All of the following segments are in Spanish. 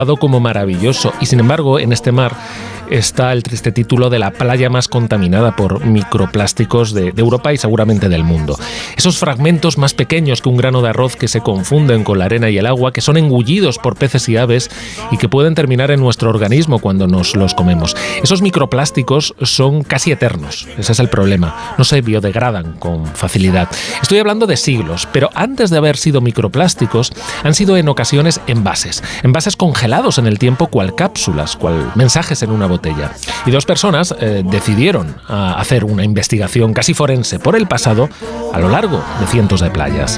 como maravilloso, y sin embargo en este mar está el triste título de la playa más contaminada por microplásticos de Europa y seguramente del mundo. Esos fragmentos más pequeños que un grano de arroz que se confunden con la arena y el agua, que son engullidos por peces y aves y que pueden terminar en nuestro organismo cuando nos los comemos. Esos microplásticos son casi eternos, ese es el problema, no se biodegradan con facilidad. Estoy hablando de siglos, pero antes de haber sido microplásticos han sido en ocasiones envases congelados en el tiempo, cual cápsulas, cual mensajes en una botella. Y dos personas decidieron hacer una investigación casi forense por el pasado a lo largo de cientos de playas.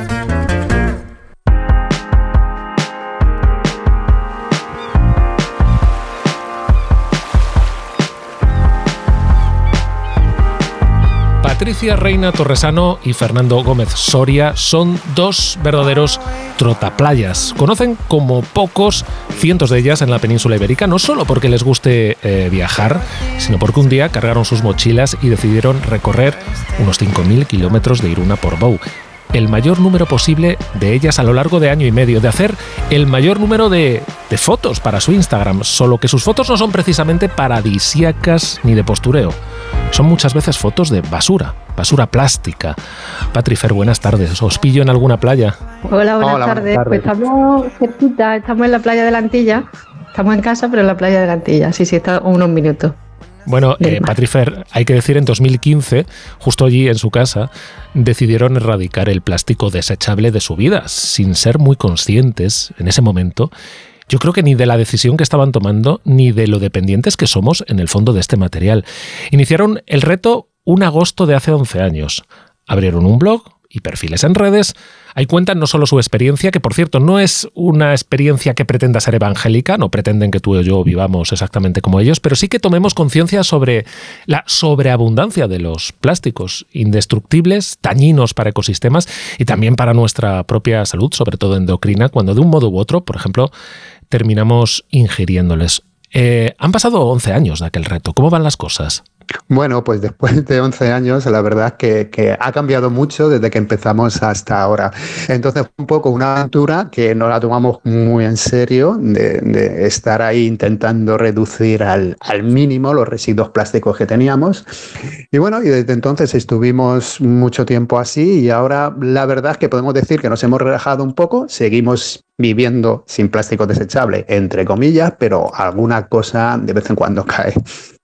Patricia Reina Torresano y Fernando Gómez Soria son dos verdaderos trotaplayas. Conocen como pocos cientos de ellas en la península ibérica, no solo porque les guste viajar, sino porque un día cargaron sus mochilas y decidieron recorrer unos 5.000 kilómetros de Irún a Portbou. El mayor número posible de ellas a lo largo de año y medio, de hacer el mayor número de fotos para su Instagram, solo que sus fotos no son precisamente paradisíacas ni de postureo. Son muchas veces fotos de basura plástica. Patri, Fer, buenas tardes. ¿Os pillo en alguna playa? Hola, buenas tardes. Pues estamos cerquita, estamos en la playa de la Antilla. Estamos en casa, pero en la playa de la Antilla. Sí, está unos minutos. Bueno, Patri, Fer, hay que decir, en 2015, justo allí en su casa, decidieron erradicar el plástico desechable de su vida, sin ser muy conscientes en ese momento. Yo creo que ni de la decisión que estaban tomando, ni de lo dependientes que somos en el fondo de este material. Iniciaron el reto un agosto de hace 11 años. Abrieron un blog y perfiles en redes. Ahí cuentan no solo su experiencia, que por cierto no es una experiencia que pretenda ser evangélica, no pretenden que tú o yo vivamos exactamente como ellos, pero sí que tomemos conciencia sobre la sobreabundancia de los plásticos indestructibles, dañinos para ecosistemas y también para nuestra propia salud, sobre todo endocrina, cuando de un modo u otro, por ejemplo, terminamos ingiriéndoles. Han pasado 11 años de aquel reto. ¿Cómo van las cosas? Bueno, pues después de 11 años, la verdad que ha cambiado mucho desde que empezamos hasta ahora. Entonces, un poco una aventura que no la tomamos muy en serio, de estar ahí intentando reducir al mínimo los residuos plásticos que teníamos. Y bueno, y desde entonces estuvimos mucho tiempo así y ahora la verdad es que podemos decir que nos hemos relajado un poco, seguimos viviendo sin plástico desechable, entre comillas, pero alguna cosa de vez en cuando cae.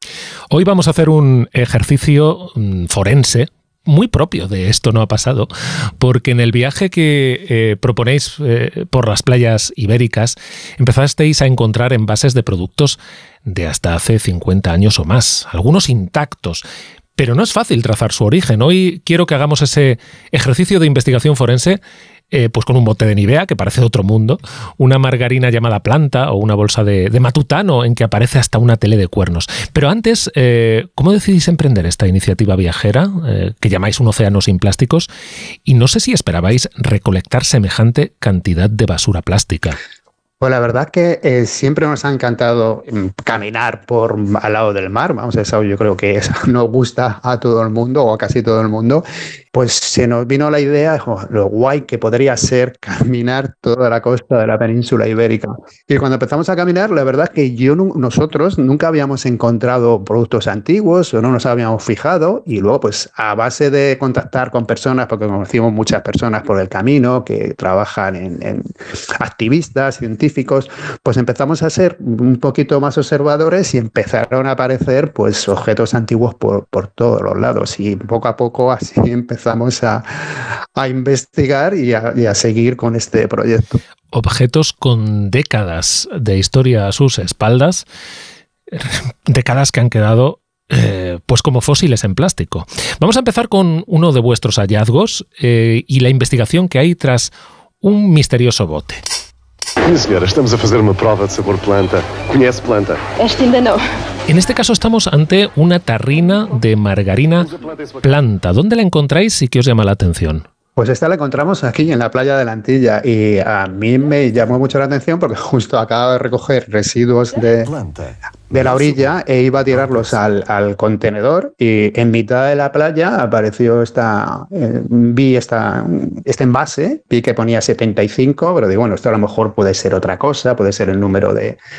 Hoy vamos a hacer un ejercicio forense muy propio de Esto no ha pasado, porque en el viaje que proponéis por las playas ibéricas empezasteis a encontrar envases de productos de hasta hace 50 años o más, algunos intactos. Pero no es fácil trazar su origen. Hoy quiero que hagamos ese ejercicio de investigación forense pues con un bote de Nivea, que parece de otro mundo, una margarina llamada Planta o una bolsa de Matutano en que aparece hasta una tele de cuernos. Pero antes, ¿cómo decidís emprender esta iniciativa viajera que llamáis Un océano sin plásticos? Y no sé si esperabais recolectar semejante cantidad de basura plástica. Pues la verdad que siempre nos ha encantado caminar al lado del mar. Vamos, eso yo creo que eso nos gusta a todo el mundo o a casi todo el mundo. Pues se nos vino la idea, lo guay que podría ser caminar toda la costa de la península ibérica. Y cuando empezamos a caminar, la verdad es que nosotros nunca habíamos encontrado productos antiguos o no nos habíamos fijado. Y luego, pues a base de contactar con personas, porque conocimos muchas personas por el camino que trabajan en activistas, científicos, pues empezamos a ser un poquito más observadores y empezaron a aparecer pues objetos antiguos por todos los lados. Y poco a poco así empezamos a investigar y a seguir con este proyecto. Objetos con décadas de historia a sus espaldas, décadas que han quedado pues como fósiles en plástico. Vamos a empezar con uno de vuestros hallazgos y la investigación que hay tras un misterioso bote. Senhora, estamos a fazer uma prova de sabor planta. Conhece planta? Este ainda no. En este caso estamos ante una tarrina de margarina Planta. ¿Dónde la encontráis y qué os llama la atención? Pues esta la encontramos aquí en la playa de la Antilla y a mí me llamó mucho la atención porque justo acaba de recoger residuos de la orilla e iba a tirarlos al contenedor y en mitad de la playa apareció vi este envase, vi que ponía 75, pero digo, bueno, esto a lo mejor puede ser otra cosa, puede ser el número de